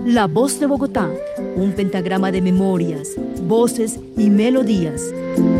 La Voz de Bogotá, un pentagrama de memorias, voces y melodías.